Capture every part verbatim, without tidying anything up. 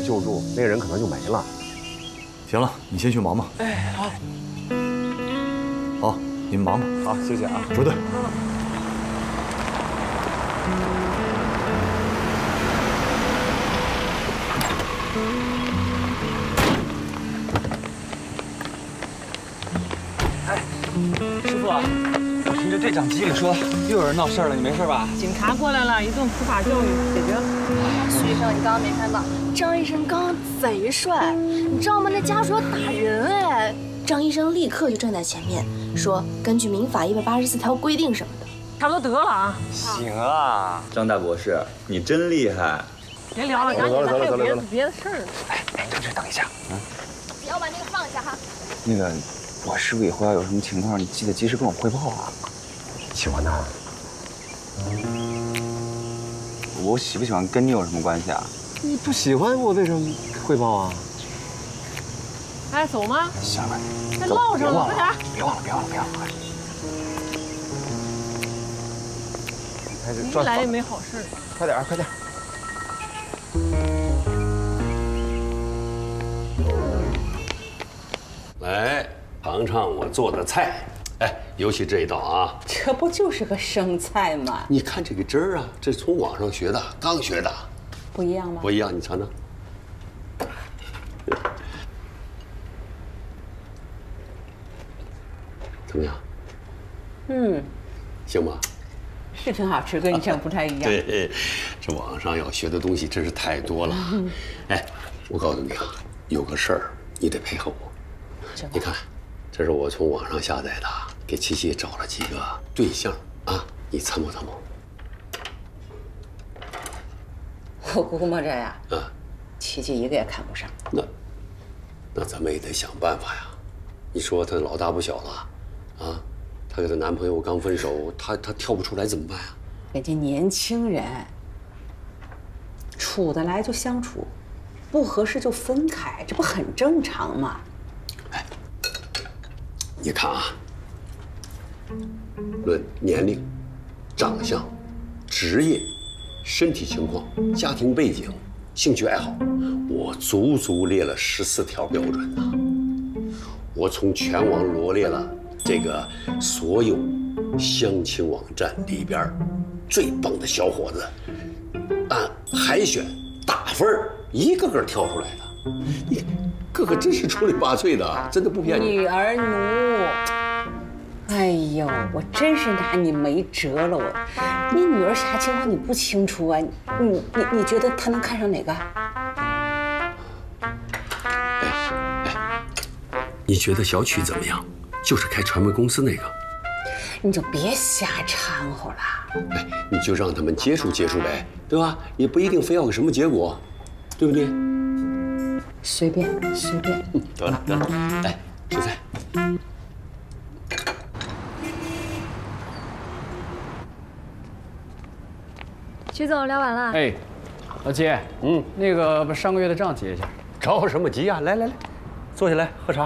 救助，那个人可能就没了。 行了，你先去忙吧。 哎，好。 好，你们忙吧。 好，谢谢啊， 支队。 师傅，我听着队长机里说，又有人闹事了，你没事吧？ 警察过来了，一顿普法教育解决了。 徐医生，你刚刚没看到张医生刚刚贼帅，你知道吗？那家属要打人哎！张医生立刻就站在前面说，根据民法一百八十四条规定什么的。 差不多得了啊。 行啊， 张大博士，你真厉害。 别聊了，赶紧的，还有别的别的事儿呢。 哎，张队，等一下， 嗯，不要把那个放下哈。 那个，我师傅以后要有什么情况，你记得及时跟我汇报啊。 喜欢他？ 我喜不喜欢跟你有什么关系啊？ 你不喜欢我为什么汇报啊？ 哎，走吗？ 行了， 再唠上了，快点！ 别忘了，别忘了，别忘了。 一来也没好事。 快点，快点！ 来尝尝我做的菜，哎，尤其这一道啊， 这不就是个生菜吗？ 你看这个汁儿啊，这是从网上学的，刚学的， 不一样吗？ 不一样，你尝尝。怎么样？ 嗯， 行吧？ 是挺好吃，跟你这不太一样。 对，这网上要学的东西真是太多了。哎，我告诉你啊，有个事儿你得配合我。你看，这是我从网上下载的，给琪琪找了几个对象啊，你参谋参谋。 我估摸着呀， 啊， 琪琪一个也看不上。 那，那咱们也得想办法呀。你说她老大不小了，啊，她跟她男朋友刚分手，她她跳不出来怎么办呀？ 人家年轻人，处得来就相处，不合适就分开，这不很正常吗？ 哎，你看啊，论年龄、长相、职业、身体情况、家庭背景、兴趣爱好，我足足列了十四条标准呐。我从全网罗列了这个所有相亲网站里边最棒的小伙子，按海选打分一个个挑出来的。你个个真是出类拔萃的，真的不骗你。 女儿奴，哎呦，我真是拿你没辙了。我，你女儿啥情况你不清楚啊？你你你觉得她能看上哪个？ 你觉得小曲怎么样？就是开传媒公司那个。 你就别瞎掺和了。 哎，你就让他们接触接触呗，对吧？也不一定非要个什么结果，对不对？ 随便随便。 嗯，得了得了，来吃菜。 徐总聊完了。 哎，老齐，嗯，那个把上个月的账结一下。 着什么急呀？来来来，坐下来喝茶。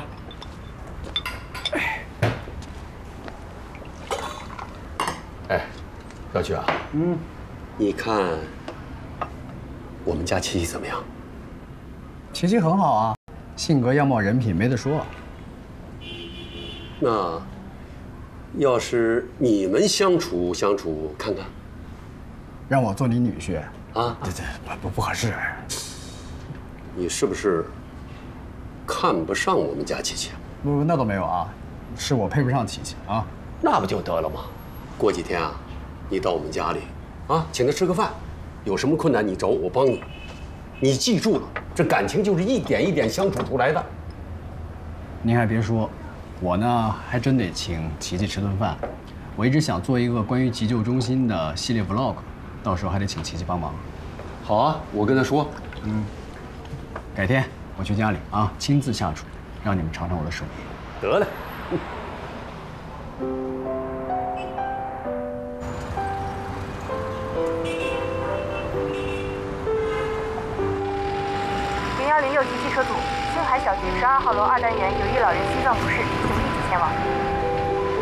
哎，小曲啊，嗯，你看我们家琪琪怎么样？ 琪琪很好啊，性格、样貌、人品没得说。 那要是你们相处相处看看， 让我做你女婿啊？ 对对，不不不合适。 你是不是看不上我们家琪琪？ 不，那倒没有啊，是我配不上琪琪啊。 那不就得了吗？过几天啊，你到我们家里，啊，请他吃个饭，有什么困难你找我，我帮你。你记住了，这感情就是一点一点相处出来的。 您还别说，我呢还真得请琪琪吃顿饭。我一直想做一个关于急救中心的系列 vlog， 到时候还得请琪琪帮忙。 好啊，我跟他说。 嗯，改天我去家里啊，亲自下厨，让你们尝尝我的手艺。 得嘞。 零幺零六级汽车组，星海小学十二号楼二单元有一老人心脏不适，请立即前往。